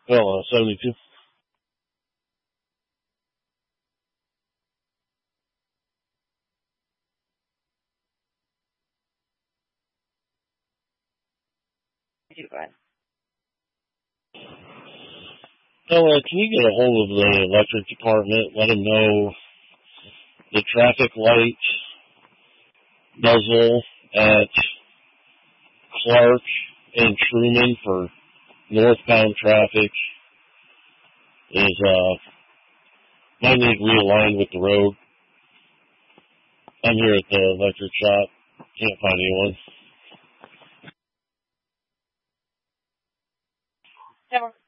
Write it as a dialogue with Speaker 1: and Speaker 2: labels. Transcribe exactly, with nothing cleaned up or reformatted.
Speaker 1: Well, uh, seventy-two.
Speaker 2: You go ahead.
Speaker 1: So, uh, can you get a hold of the electric department? Let them know the traffic light muzzle at Clark and Truman for northbound traffic is, uh, might need realigned with the road. I'm here at the electric shop. Can't find anyone.
Speaker 2: Never.